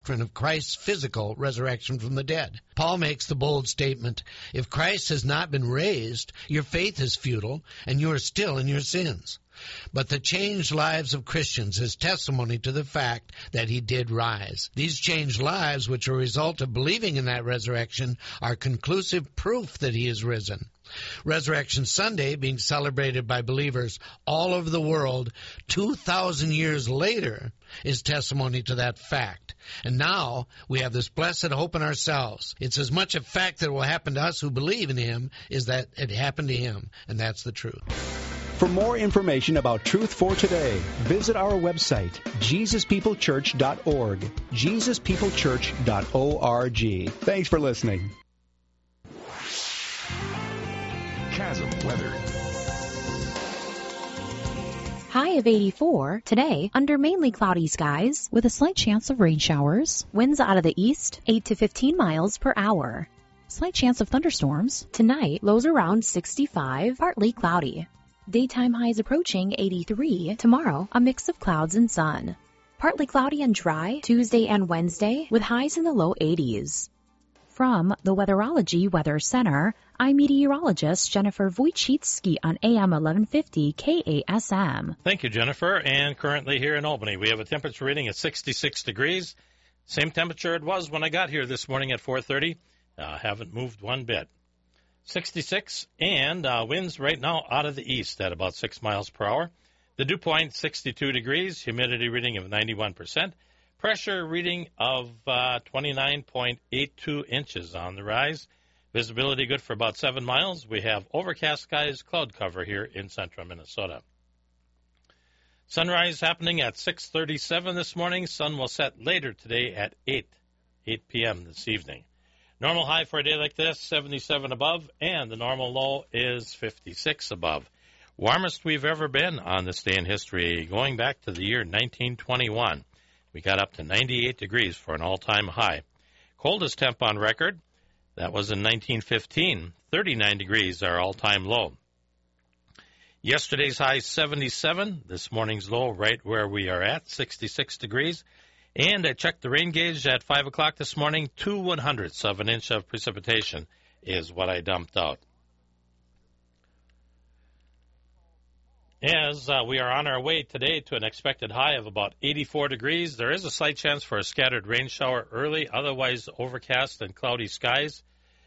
doctrine of Christ's physical resurrection from the dead. Paul makes the bold statement, if Christ has not been raised, your faith is futile, and you are still in your sins. But the changed lives of Christians is testimony to the fact that he did rise. These changed lives, which are a result of believing in that resurrection, are conclusive proof that he is risen. Resurrection Sunday, being celebrated by believers all over the world 2,000 years later, is testimony to that fact. And now we have this blessed hope in ourselves. It's as much a fact that it will happen to us who believe in him as that it happened to him, and that's the truth. For more information about Truth for Today, visit our website, JesusPeopleChurch.org, JesusPeopleChurch.org. Thanks for listening. Chasm weather. High of 84. Today, under mainly cloudy skies, with a slight chance of rain showers. Winds out of the east, 8 to 15 miles per hour. Slight chance of thunderstorms. Tonight, lows around 65, partly cloudy. Daytime highs approaching 83. Tomorrow, a mix of clouds and sun. Partly cloudy and dry Tuesday and Wednesday, with highs in the low 80s. From the Weatherology Weather Center, I'm meteorologist Jennifer Wojcicki on AM 1150 KASM. Thank you, Jennifer. And currently here in Albany, we have a temperature reading at 66 degrees. Same temperature it was when I got here this morning at 4:30. Haven't moved one bit. 66, and winds right now out of the east at about 6 miles per hour. The dew point, 62 degrees, humidity reading of 91%, pressure reading of 29.82 inches on the rise. Visibility good for about 7 miles. We have overcast skies, cloud cover here in central Minnesota. Sunrise happening at 6:37 this morning. Sun will set later today at 8 p.m. this evening. Normal high for a day like this, 77 above, and the normal low is 56 above. Warmest we've ever been on this day in history, going back to the year 1921. We got up to 98 degrees for an all-time high. Coldest temp on record, that was in 1915. 39 degrees, our all-time low. Yesterday's high, 77. This morning's low, right where we are at, 66 degrees. And I checked the rain gauge at 5 o'clock this morning. 2/100ths of an inch of precipitation is what I dumped out. As we are on our way today to an expected high of about 84 degrees, there is a slight chance for a scattered rain shower early, otherwise overcast and cloudy skies.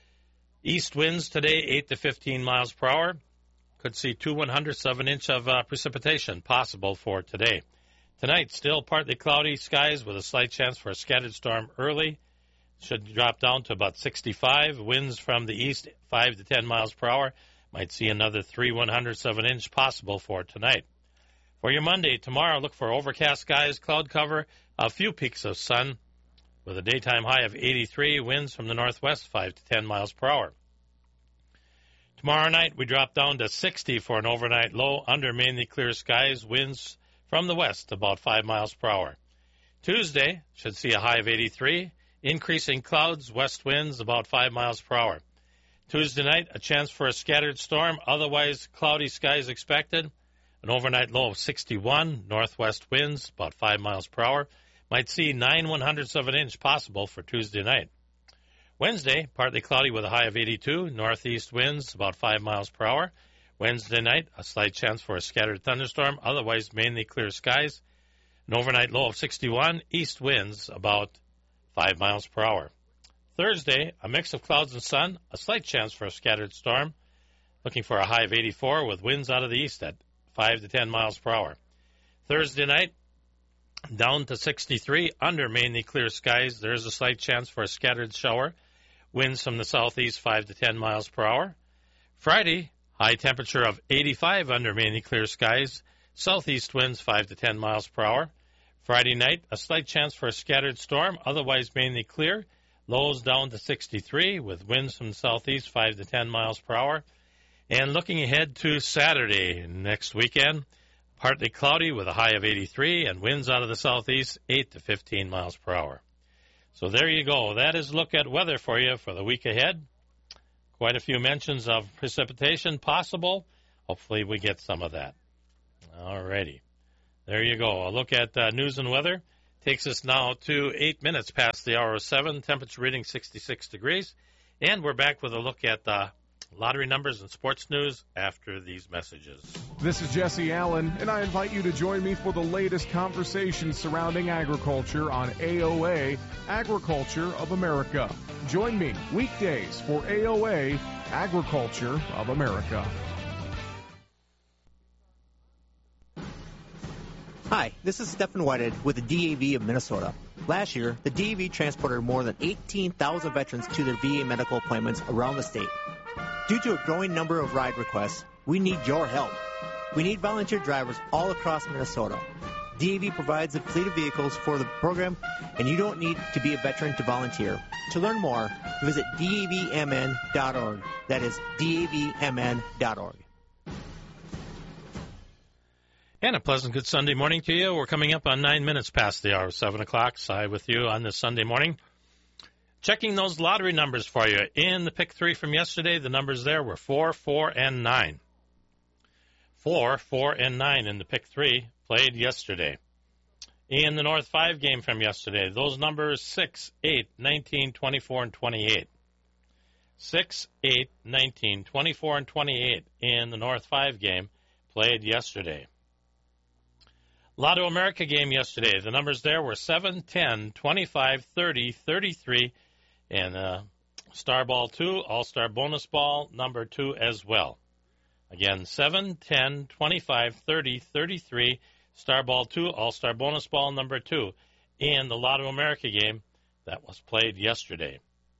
East winds today, 8 to 15 miles per hour. Could see 2/100ths of an inch of precipitation possible for today. Tonight, still partly cloudy skies with a slight chance for a scattered storm early. Should drop down to about 65. Winds from the east, 5 to 10 miles per hour. Might see another 3/100ths of an inch possible for tonight. For your Monday, tomorrow, look for overcast skies, cloud cover, a few peaks of sun with a daytime high of 83. Winds from the northwest, 5 to 10 miles per hour. Tomorrow night, we drop down to 60 for an overnight low under mainly clear skies. Winds from the west, about 5 miles per hour. Tuesday should see a high of 83. Increasing clouds, west winds, about 5 miles per hour. Tuesday night, a chance for a scattered storm, otherwise cloudy skies expected. An overnight low of 61. Northwest winds, about 5 miles per hour. Might see 9/100ths of an inch possible for Tuesday night. Wednesday, partly cloudy with a high of 82. Northeast winds, about 5 miles per hour. Wednesday night, a slight chance for a scattered thunderstorm, otherwise mainly clear skies. An overnight low of 61, east winds about 5 miles per hour. Thursday, a mix of clouds and sun, a slight chance for a scattered storm. Looking for a high of 84 with winds out of the east at 5 to 10 miles per hour. Thursday night, down to 63, under mainly clear skies. There is a slight chance for a scattered shower. Winds from the southeast, 5 to 10 miles per hour. Friday, high temperature of 85 under mainly clear skies. Southeast winds 5 to 10 miles per hour. Friday night, a slight chance for a scattered storm, otherwise mainly clear. Lows down to 63 with winds from the southeast 5 to 10 miles per hour. And looking ahead to Saturday next weekend, partly cloudy with a high of 83 and winds out of the southeast 8 to 15 miles per hour. So there you go. That is a look at weather for you for the week ahead. Quite a few mentions of precipitation possible. Hopefully we get some of that. All righty. There you go. A look at news and weather. Takes us now to 8 minutes past the hour of 7, temperature reading 66 degrees. And we're back with a look at the lottery numbers and sports news after these messages. This is Jesse Allen, and I invite you to join me for the latest conversations surrounding agriculture on AOA, Agriculture of America. Join me weekdays for AOA, Agriculture of America. Hi, this is Stephen Whited with the DAV of Minnesota. Last year, the DAV transported more than 18,000 veterans to their VA medical appointments around the state. Due to a growing number of ride requests, we need your help. We need volunteer drivers all across Minnesota. DAV provides a fleet of vehicles for the program, and you don't need to be a veteran to volunteer. To learn more, visit davmn.org. That is davmn.org. And a pleasant good Sunday morning to you. We're coming up on 9 minutes past the hour of 7 o'clock. Cy with you on this Sunday morning. Checking those lottery numbers for you. In the pick 3 from yesterday, the numbers there were 4, 4, and 9. 4, 4, and 9 in the pick 3 played yesterday. In the North 5 game from yesterday, those numbers 6, 8, 19, 24, and 28. 6, 8, 19, 24, and 28 in the North 5 game played yesterday. Lotto America game yesterday, the numbers there were 7, 10, 25, 30, 33, and Star Ball 2, All-Star Bonus Ball number 2 as well. Again, 7, 10, 25, 30, 33, Star Ball 2, All-Star Bonus Ball number 2 in the Lotto America game that was played yesterday.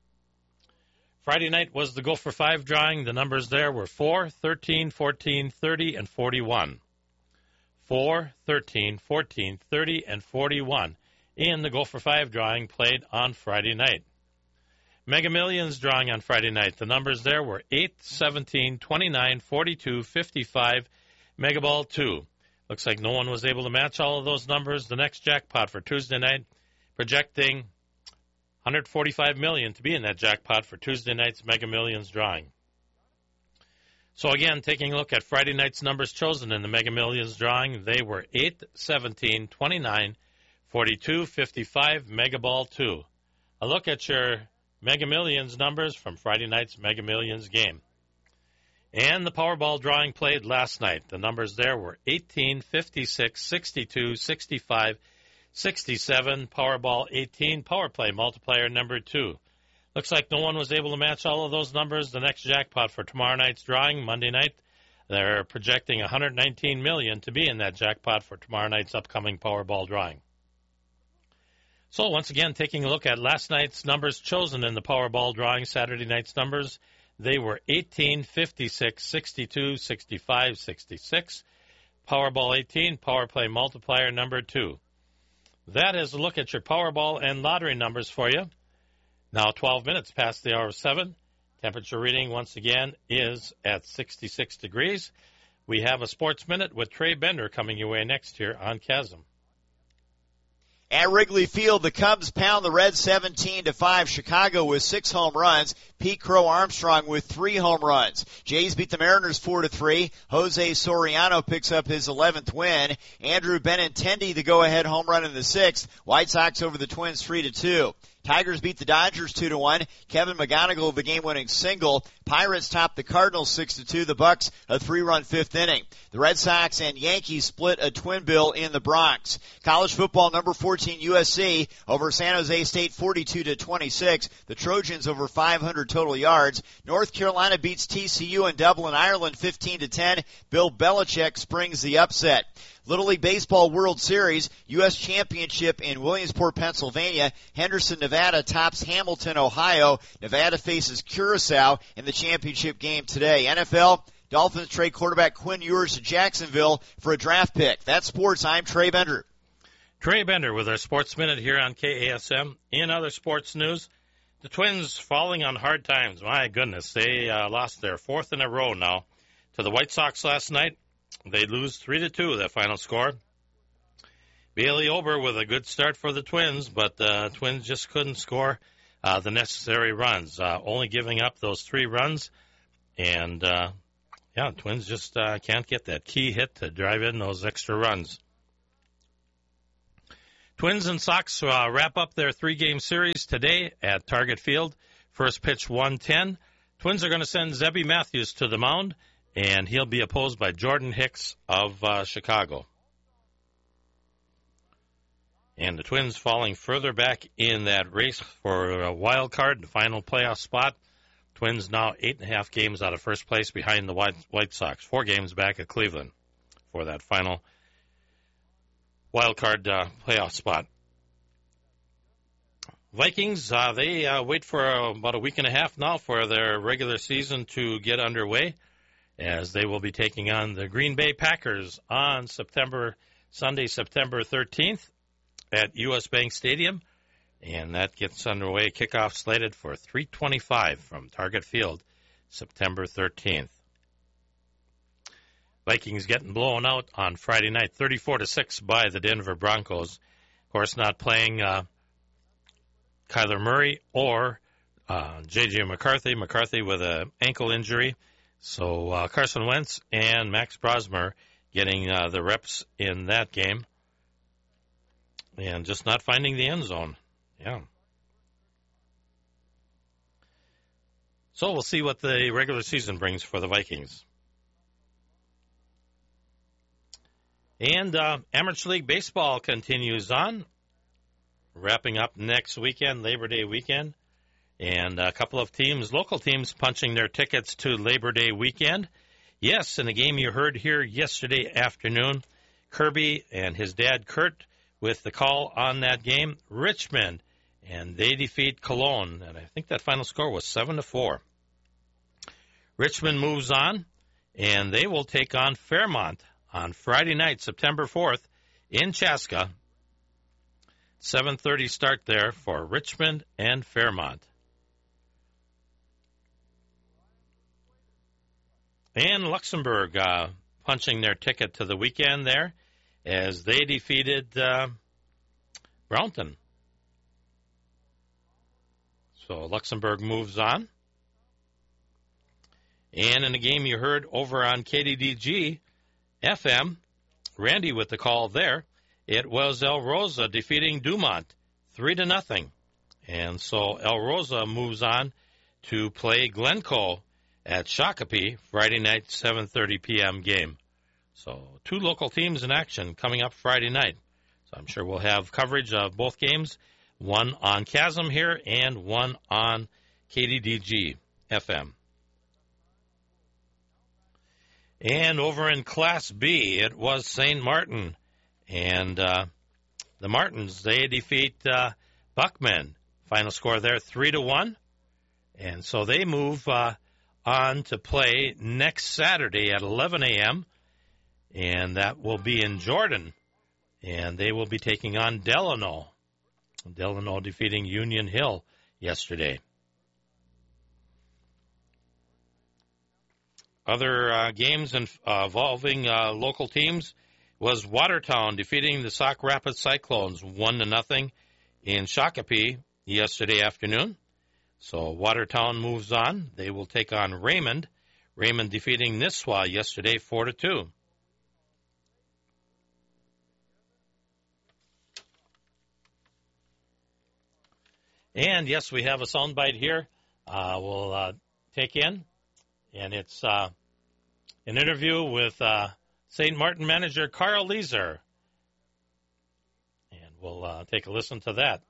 Friday night was the Go for 5 drawing. The numbers there were 4, 13, 14, 30, and 41. 4, 13, 14, 30, and 41 in the Go for 5 drawing played on Friday night. Mega Millions drawing on Friday night. The numbers there were 8, 17, 29, 42, 55, Mega Ball 2. Looks like no one was able to match all of those numbers. The next jackpot for Tuesday night, projecting $145 million to be in that jackpot for Tuesday night's Mega Millions drawing. So again, taking a look at Friday night's numbers chosen in the Mega Millions drawing, they were 8, 17, 29, 42, 55, Mega Ball 2. A look at your Mega Millions numbers from Friday night's Mega Millions game. And the Powerball drawing played last night. The numbers there were 18, 56, 62, 65, 67, Powerball 18, Power Play multiplier number 2. Looks like no one was able to match all of those numbers. The next jackpot for tomorrow night's drawing, Monday night, they're projecting $119 million to be in that jackpot for tomorrow night's upcoming Powerball drawing. So once again, taking a look at last night's numbers chosen in the Powerball drawing, Saturday night's numbers, they were 18, 56, 62, 65, 66, Powerball 18, Power Play multiplier number 2. That is a look at your Powerball and lottery numbers for you. Now 12 minutes past the hour of 7. Temperature reading, once again, is at 66 degrees. We have a Sports Minute with Trey Bender coming your way next here on Chasm. At Wrigley Field, the Cubs pound the Reds 17-5. Chicago with 6 home runs. Pete Crow Armstrong with 3 home runs. Jays beat the Mariners 4-3. Jose Soriano picks up his 11th win. Andrew Benintendi the go-ahead home run in the 6th. White Sox over the Twins 3-2. Tigers beat the Dodgers 2-1. Kevin McGonigal the game-winning single. Pirates topped the Cardinals 6-2. The Bucks a 3-run 5th inning. The Red Sox and Yankees split a twin bill in the Bronx. College football number 14 USC over San Jose State 42-26. The Trojans over 500 total yards. North Carolina beats TCU in Dublin, Ireland 15-10. Bill Belichick springs the upset. Little League Baseball World Series, U.S. Championship in Williamsport, Pennsylvania. Henderson, Nevada tops Hamilton, Ohio. Nevada faces Curacao in the championship game today. NFL, Dolphins trade quarterback Quinn Ewers to Jacksonville for a draft pick. That's sports. I'm Trey Bender. Trey Bender with our Sports Minute here on KASM. In other sports news, the Twins falling on hard times. My goodness, they lost their 4th in a row now to the White Sox last night. They lose 3-2, that final score. Bailey Ober with a good start for the Twins, but the Twins just couldn't score the necessary runs, only giving up those 3 runs. And, Twins just can't get that key hit to drive in those extra runs. Twins and Sox wrap up their 3-game series today at Target Field. First pitch 1:10. Twins are going to send Zebby Matthews to the mound, and he'll be opposed by Jordan Hicks of Chicago. And the Twins falling further back in that race for a wild card, the final playoff spot. Twins now 8.5 games out of first place behind the White Sox. 4 games back at Cleveland for that final wild card playoff spot. Vikings, they wait for about a week and a half now for their regular season to get underway, as they will be taking on the Green Bay Packers on Sunday, September 13th at U.S. Bank Stadium. And that gets underway, kickoff slated for 3:25 from Target Field, September 13th. Vikings getting blown out on Friday night, 34-6 by the Denver Broncos. Of course, not playing Kyler Murray or J.J. McCarthy. McCarthy with an ankle injury. So Carson Wentz and Max Brosmer getting the reps in that game. And just not finding the end zone. Yeah. So we'll see what the regular season brings for the Vikings. And Amateur League Baseball continues on, wrapping up next weekend, Labor Day weekend. And a couple of teams, local teams, punching their tickets to Labor Day weekend. Yes, in the game you heard here yesterday afternoon, Kirby and his dad, Kurt, with the call on that game, Richmond, and they defeat Cologne, and I think that final score was 7-4. Richmond moves on, and they will take on Fairmont on Friday night, September 4th, in Chaska. 7:30 start there for Richmond and Fairmont. And Luxembourg punching their ticket to the weekend there, as they defeated Brownton. So Luxembourg moves on. And in the game you heard over on KDDG FM, Randy with the call there, it was El Rosa defeating Dumont 3-0. And so El Rosa moves on to play Glencoe at Shakopee Friday night, 7:30 p.m. game. So 2 local teams in action coming up Friday night. So I'm sure we'll have coverage of both games, one on Chasm here and one on KDDG FM. And over in Class B, it was St. Martin. And the Martins, they defeat Buckman. Final score there, 3-1. And so they move on to play next Saturday at 11 a.m., and that will be in Jordan. And they will be taking on Delano. Delano defeating Union Hill yesterday. Other games involving local teams was Watertown defeating the Sauk Rapids Cyclones 1-0 in Shakopee yesterday afternoon. So Watertown moves on. They will take on Raymond. Raymond defeating Nisswa yesterday 4-2. And, yes, we have a soundbite here we'll take in. And it's an interview with St. Martin manager Carl Leeser. And we'll take a listen to that.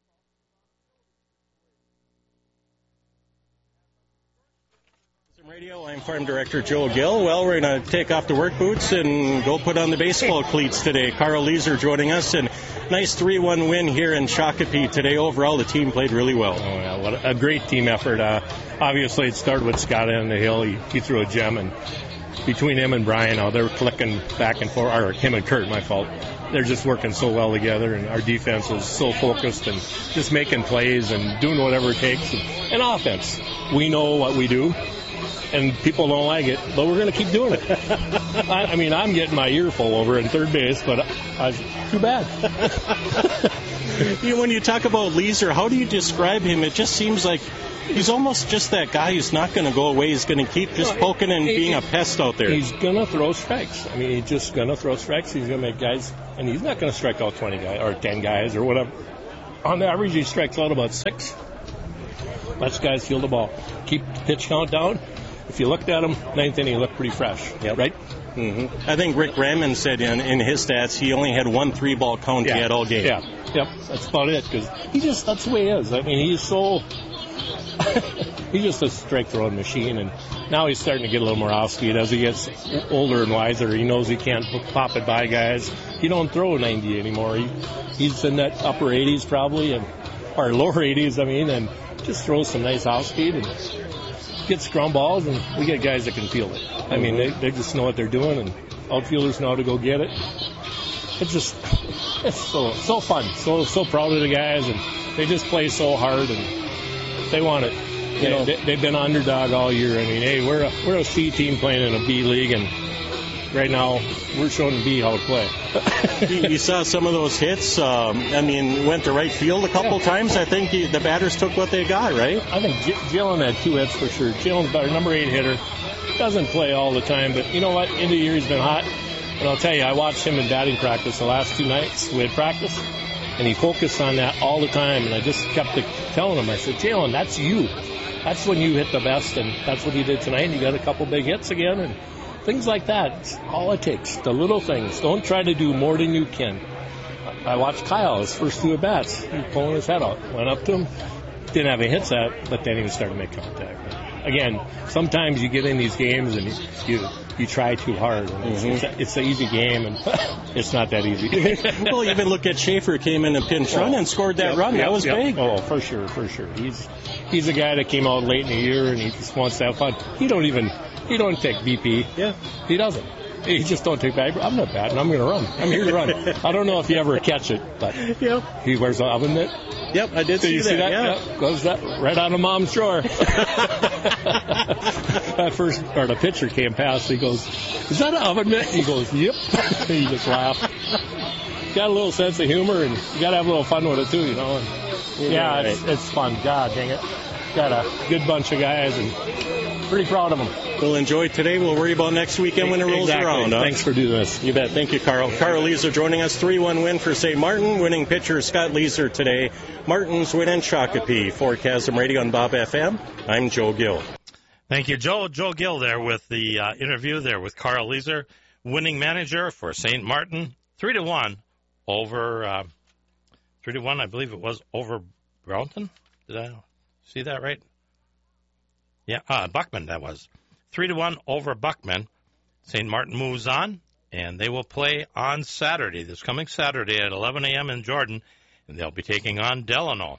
Radio, I'm Farm Director Joe Gill. Well, we're going to take off the work boots and go put on the baseball cleats today. Carl Leeser joining us, and nice 3-1 win here in Shakopee today. Overall, the team played really well. Oh, yeah, what a great team effort. Obviously, it started with Scott on the hill. He threw a gem, and between him and Brian, they were clicking back and forth, or him and Kurt, my fault. They're just working so well together, and our defense was so focused and just making plays and doing whatever it takes. And offense, we know what we do. And people don't like it, but we're going to keep doing it. I mean, I'm getting my earful over in third base, but too bad. When you talk about Leeser, how do you describe him? It just seems like he's almost just that guy who's not going to go away. He's going to keep just poking and being a pest out there. He's going to throw strikes. I mean, he's just going to throw strikes. He's going to make guys, and he's not going to strike out 20 guys or 10 guys or whatever. On average, he strikes out about 6. Lets guys feel the ball. Keep the pitch count down. If you looked at him, 9th inning, he looked pretty fresh, right? Mm-hmm. I think Rick Raymond said in his stats he only had 1 3-ball count he had all game. Yeah, yep, that's about it. Because that's the way he is. I mean, he's so he's just a strike throwing machine, and now he's starting to get a little more off speed as he gets older and wiser. He knows he can't pop it by guys. He don't throw 90 anymore. He's in that upper 80s probably, or lower 80s. I mean, and just throws some nice off speed and gets ground balls, and we get guys that can field it. I mean, they just know what they're doing, and outfielders know how to go get it. It's so fun. So proud of the guys, and they just play so hard, and they want it. You know, they've been underdog all year. I mean, hey, we're a C team playing in a B league, and right now we're showing B how to play. You saw some of those hits. I mean, went to right field a couple times. I think the batters took what they got, right? I think Jalen had 2 hits for sure. Jalen's our number 8 hitter. Doesn't play all the time, but you know what? End of the year he's been hot. And I'll tell you, I watched him in batting practice the last 2 nights we had practice, and he focused on that all the time. And I just kept telling him, I said, Jalen, that's you. That's when you hit the best, and that's what he did tonight. He got a couple big hits again, and things like that. It's all it takes. The little things. Don't try to do more than you can. I watched Kyle, his first 2 at-bats. He was pulling his head out. Went up to him. Didn't have a hit set, but then he started to make contact. Again, sometimes you get in these games and you try too hard. And it's an easy game, and it's not that easy. Well, even look at Schaefer, came in a pinch run and scored that run. That was big. Oh, for sure. He's a guy that came out late in the year, and he just wants to have fun. He don't take BP. Yeah. He doesn't. He just don't take back. I'm not batting. I'm going to run. I'm here to run. I don't know if you ever catch it, but he wears an oven mitt. Yep, I did see that. Yeah. Yep. Goes that right out of mom's drawer. The pitcher came past. He goes, "Is that an oven mitt?" He goes, "Yep." He just laughed. Got a little sense of humor, and you got to have a little fun with it too, you know. And, it's fun. God dang it. Got a good bunch of guys, and pretty proud of them. We'll enjoy today. We'll worry about next weekend when it rolls around. Huh? Thanks for doing this. You bet. Thank you, Carl. Carl Leeser joining us. 3-1 win for St. Martin. Winning pitcher Scott Leeser today. Martin's win in Shakopee. For Chasm Radio on Bob FM, I'm Joe Gill. Thank you, Joe. Joe Gill there with the interview there with Carl Leeser, winning manager for St. Martin. 3-1 over 3-1, I believe it was, over Brownton. Did I see that right? Yeah, Buckman, that was. 3-1 over Buckman. St. Martin moves on, and they will play on Saturday, this coming Saturday at 11 a.m. in Jordan, and they'll be taking on Delano.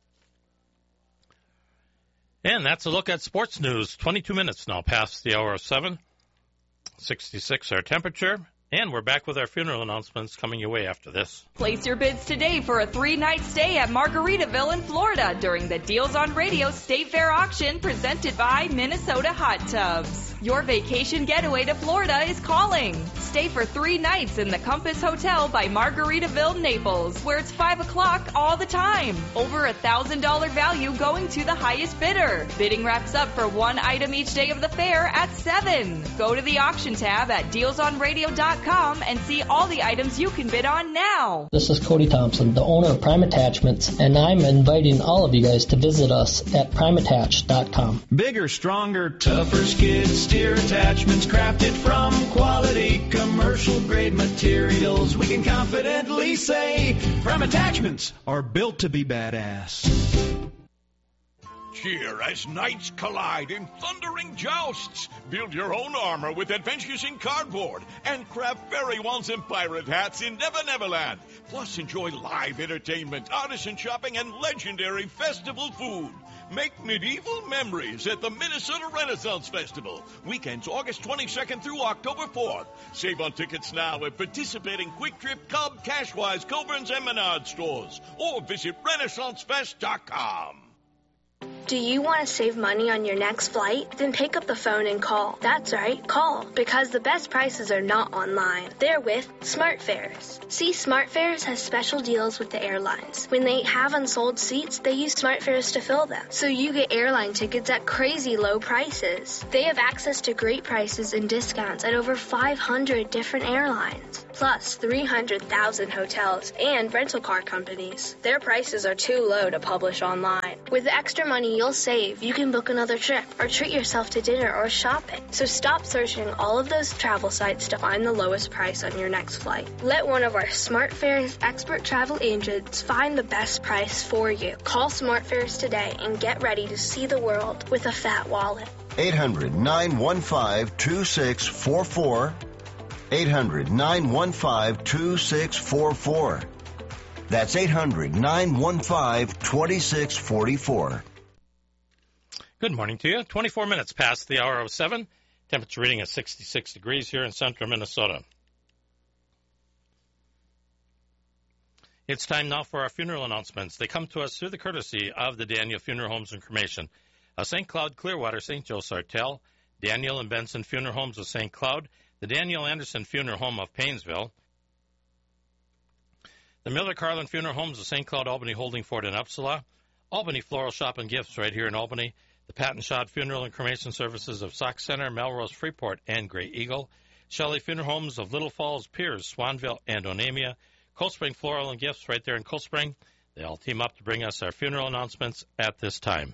And that's a look at sports news. 22 minutes now past the hour of 7. 66 our temperature. And we're back with our funeral announcements coming your way after this. Place your bids today for a 3-night stay at Margaritaville in Florida during the Deals on Radio State Fair auction presented by Minnesota Hot Tubs. Your vacation getaway to Florida is calling. Stay for 3 nights in the Compass Hotel by Margaritaville, Naples, where it's 5 o'clock all the time. Over $1,000 value going to the highest bidder. Bidding wraps up for 1 item each day of the fair at 7. Go to the auction tab at dealsonradio.com and see all the items you can bid on now. This is Cody Thompson, the owner of Prime Attachments, and I'm inviting all of you guys to visit us at primeattach.com. Bigger, stronger, tougher skid steer attachments crafted from quality commercial-grade materials. We can confidently say Prime Attachments are built to be badass. Cheer as knights collide in thundering jousts. Build your own armor with Adventures in Cardboard and craft fairy wands and pirate hats in Never Neverland. Plus, enjoy live entertainment, artisan shopping, and legendary festival food. Make medieval memories at the Minnesota Renaissance Festival. Weekends August 22nd through October 4th. Save on tickets now at participating Quick Trip, Cub, Cashwise, Coburn's, and Menard stores. Or visit RenaissanceFest.com. Do you want to save money on your next flight? Then pick up the phone and call. That's right, call. Because the best prices are not online. They're with SmartFares. See, SmartFares has special deals with the airlines. When they have unsold seats, they use SmartFares to fill them. So you get airline tickets at crazy low prices. They have access to great prices and discounts at over 500 different airlines. Plus 300,000 hotels and rental car companies. Their prices are too low to publish online. With the extra money you'll save, you can book another trip or treat yourself to dinner or shopping. So stop searching all of those travel sites to find the lowest price on your next flight. Let one of our SmartFares expert travel agents find the best price for you. Call SmartFares today and get ready to see the world with a fat wallet. 800-915-2644. 800-915-2644. That's 800-915-2644. Good morning to you. 24 minutes past the hour of 7. Temperature reading at 66 degrees here in central Minnesota. It's time now for our funeral announcements. They come to us through the courtesy of the Daniel Funeral Homes and Cremation of St. Cloud, Clearwater, St. Joe, Sartell, Daniel and Benson Funeral Homes of St. Cloud, the Daniel Anderson Funeral Home of Painesville, the Miller Carlin Funeral Homes of St. Cloud, Albany, Holdingford, and Upsala, Albany Floral Shop and Gifts right here in Albany, the Patton Schott Funeral and Cremation Services of Sauk Center, Melrose, Freeport, and Grey Eagle, Shelley Funeral Homes of Little Falls, Piers, Swanville, and Onamia, Cold Spring Floral and Gifts right there in Cold Spring. They all team up to bring us our funeral announcements at this time.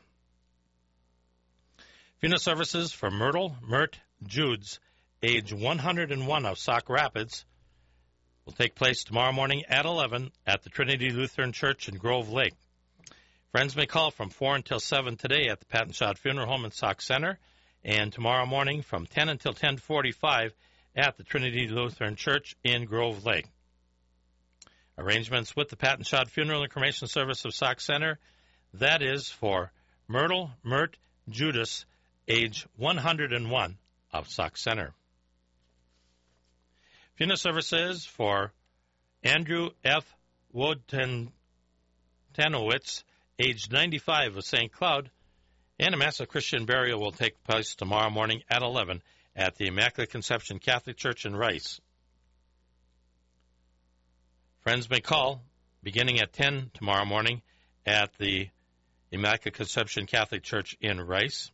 Funeral services for Myrtle Mert Judes, age 101 of Sauk Rapids, will take place tomorrow morning at 11 at the Trinity Lutheran Church in Grove Lake. Friends may call from 4 until 7 today at the Patton Schott Funeral Home in Sauk Center, and tomorrow morning from 10 until 10:45 at the Trinity Lutheran Church in Grove Lake. Arrangements with the Patton Schott Funeral and Cremation Service of Sauk Center, that is for Myrtle Mert Judas, age 101 of Sauk Center. Funeral services for Andrew F. Wodenowitz, age 95 of St. Cloud, and a Mass of Christian burial will take place tomorrow morning at 11 at the Immaculate Conception Catholic Church in Rice. Friends may call beginning at 10 tomorrow morning at the Immaculate Conception Catholic Church in Rice.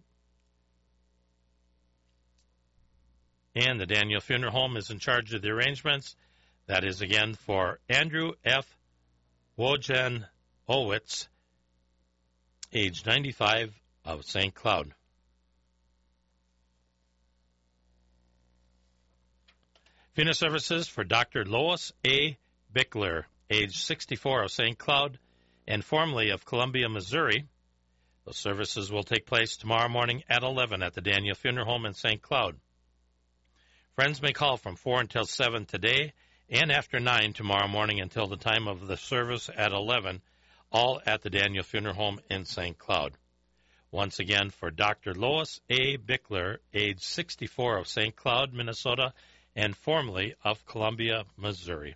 And the Daniel Funeral Home is in charge of the arrangements. That is, again, for Andrew F. Wodenowitz, age 95 of St. Cloud. Funeral services for Dr. Lois A. Bickler, age 64 of St. Cloud and formerly of Columbia, Missouri. The services will take place tomorrow morning at 11 at the Daniel Funeral Home in St. Cloud. Friends may call from 4 until 7 today and after 9 tomorrow morning until the time of the service at 11, all at the Daniel Funeral Home in St. Cloud. Once again, for Dr. Lois A. Bickler, age 64 of St. Cloud, Minnesota, and formerly of Columbia, Missouri.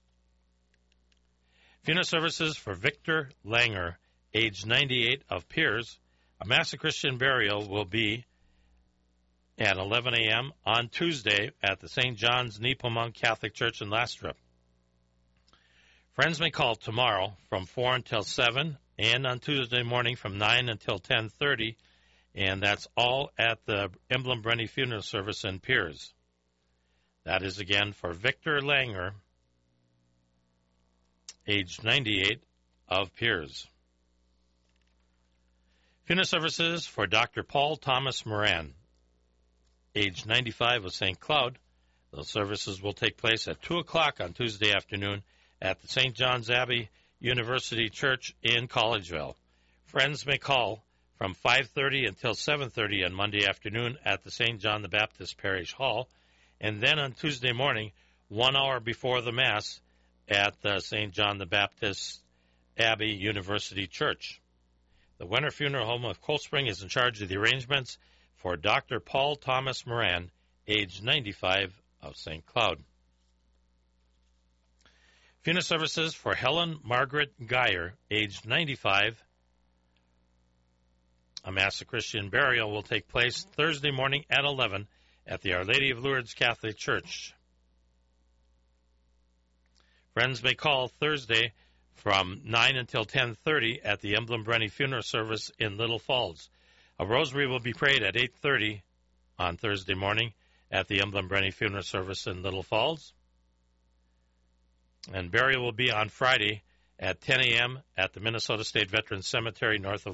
Funeral services for Victor Langer, age 98 of Piers. A Mass of Christian burial will be at 11 a.m. on Tuesday at the St. John's Nepomuk Catholic Church in Lastrop. Friends may call tomorrow from 4 until 7 and on Tuesday morning from 9 until 10:30, and that's all at the Emblem Brenny Funeral Service in Piers. That is again for Victor Langer, age 98 of Piers. Funeral services for Dr. Paul Thomas Moran, age 95 of St. Cloud. Those services will take place at 2 o'clock on Tuesday afternoon at the St. John's Abbey University Church in Collegeville. Friends may call from 5:30 until 7:30 on Monday afternoon at the St. John the Baptist Parish Hall, and then on Tuesday morning, 1 hour before the Mass, at the St. John the Baptist Abbey University Church. The Wenner Funeral Home of Cold Spring is in charge of the arrangements for Dr. Paul Thomas Moran, age 95 of St. Cloud. Funeral services for Helen Margaret Geyer, age 95 A Mass of Christian burial will take place Thursday morning at 11 at the Our Lady of Lourdes Catholic Church. Friends may call Thursday from 9 until 10:30 at the Emblem Brenny Funeral Service in Little Falls. A rosary will be prayed at 8:30 on Thursday morning at the Emblem Brenny Funeral Service in Little Falls. And burial will be on Friday at 10 a.m. at the Minnesota State Veterans Cemetery north of